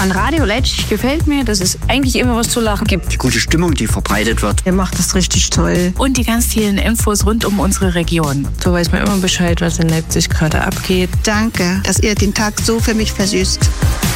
An Radio Leipzig gefällt mir, dass es eigentlich immer was zu lachen gibt. Die gute Stimmung, die verbreitet wird. Er macht das richtig toll. Und die ganz vielen Infos rund um unsere Region. So weiß man immer Bescheid, was in Leipzig gerade abgeht. Danke, dass ihr den Tag so für mich versüßt.